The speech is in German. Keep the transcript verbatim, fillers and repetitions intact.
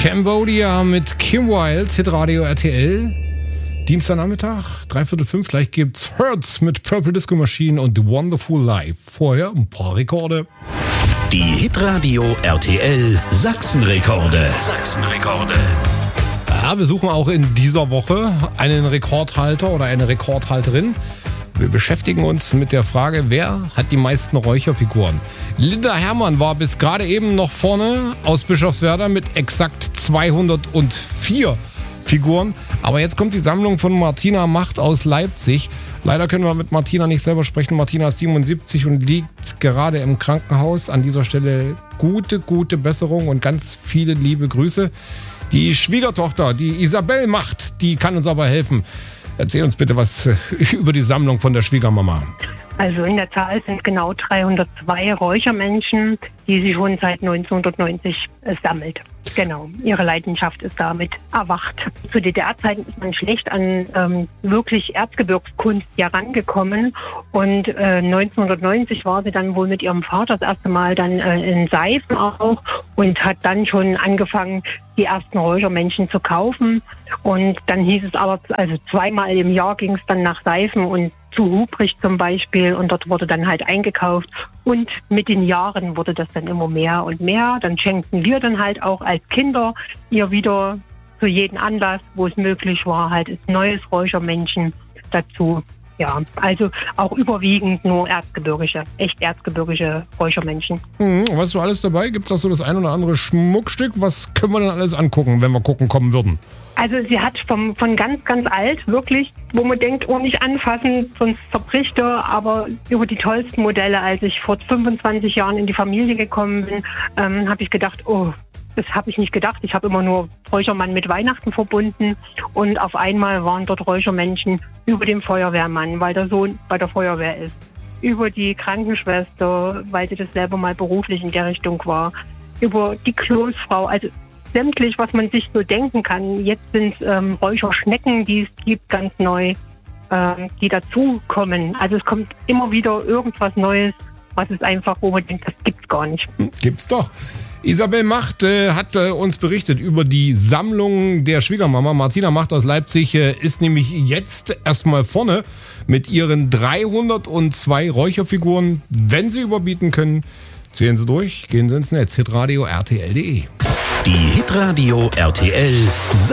Cambodia mit Kim Wilde, Hitradio R T L. Dienstagnachmittag, dreiviertel fünf, gleich gibt's Hurts mit Purple Disco Machine und The Wonderful Life. Vorher ein paar Rekorde. Die Hitradio R T L Sachsenrekorde. Sachsenrekorde. Ja, wir suchen auch in dieser Woche einen Rekordhalter oder eine Rekordhalterin. Wir beschäftigen uns mit der Frage, wer hat die meisten Räucherfiguren? Linda Herrmann war bis gerade eben noch vorne aus Bischofswerda mit exakt zweihundertvier Figuren. Aber jetzt kommt die Sammlung von Martina Macht aus Leipzig. Leider können wir mit Martina nicht selber sprechen. Martina ist siebenundsiebzig und liegt gerade im Krankenhaus. An dieser Stelle gute, gute Besserung und ganz viele liebe Grüße. Die Schwiegertochter, die Isabel Macht, die kann uns aber helfen. Erzähl uns bitte was über die Sammlung von der Schwiegermama. Also in der Zahl sind genau dreihundertzwei Räuchermenschen, die sie schon seit neunzehnhundertneunzig äh, sammelt. Genau, ihre Leidenschaft ist damit erwacht. Zu D D R-Zeiten ist man schlecht an ähm, wirklich Erzgebirgskunst herangekommen und äh, neunzehnhundertneunzig war sie dann wohl mit ihrem Vater das erste Mal dann äh, in Seifen auch und hat dann schon angefangen, die ersten Räuchermenschen zu kaufen. Und dann hieß es aber, also zweimal im Jahr ging es dann nach Seifen und zu Hubrich zum Beispiel und dort wurde dann halt eingekauft und mit den Jahren wurde das dann immer mehr und mehr. Dann schenkten wir dann halt auch als Kinder ihr wieder zu jedem Anlass, wo es möglich war, halt ein neues Räuchermännchen dazu. Ja, also auch überwiegend nur erzgebirgische, echt erzgebirgische Räuchermännchen. Mhm, was ist so alles dabei? Gibt es auch so das ein oder andere Schmuckstück? Was können wir denn alles angucken, wenn wir gucken kommen würden? Also sie hat vom, von ganz, ganz alt, wirklich, wo man denkt, oh, nicht anfassen, sonst zerbricht er, aber über die tollsten Modelle. Als ich vor fünfundzwanzig Jahren in die Familie gekommen bin, ähm, habe ich gedacht, oh, das habe ich nicht gedacht. Ich habe immer nur Räuchermann mit Weihnachten verbunden und auf einmal waren dort Räuchermenschen über dem Feuerwehrmann, weil der Sohn bei der Feuerwehr ist, über die Krankenschwester, weil sie das selber mal beruflich in der Richtung war, über die Kloßfrau, also sämtlich, was man sich so denken kann. Jetzt sind ähm, Räucherschnecken, die es gibt, ganz neu, ähm, die dazukommen. Also es kommt immer wieder irgendwas Neues, was es einfach, wo man denkt, das gibt's gar nicht. Gibt's doch. Isabel Macht äh, hat äh, uns berichtet über die Sammlung der Schwiegermama. Martina Macht aus Leipzig äh, ist nämlich jetzt erstmal vorne mit ihren dreihundertzwei Räucherfiguren. Wenn Sie überbieten können, zählen Sie durch, gehen Sie ins Netz, hitradio R T L punkt de. Die Hitradio R T L